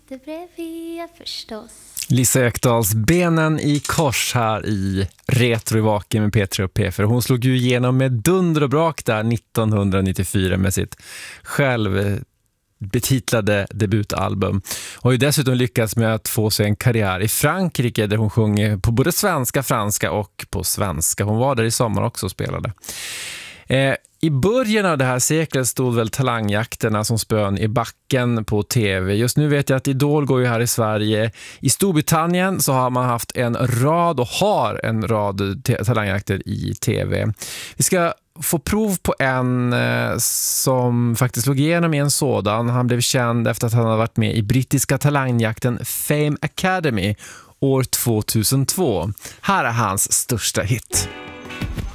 sitter bredvid förstås. Lisa Ekdahls Benen i kors här i Retro i Vaken med Petra och P. För hon slog ju igenom med dunder och brak där 1994 med sitt självbetitlade debutalbum. Och har ju dessutom lyckats med att få sig en karriär i Frankrike där hon sjunger på både svenska, franska och på svenska. Hon var där i sommar också och spelade. I början av det här seklet stod väl talangjakterna som spön i backen på tv. Just nu vet jag att Idol går ju här i Sverige. I Storbritannien så har man haft en rad talangjakter i tv. Vi ska få prov på en som faktiskt slog igenom i en sådan. Han blev känd efter att han har varit med i brittiska talangjakten Fame Academy år 2002. Här är hans största hit.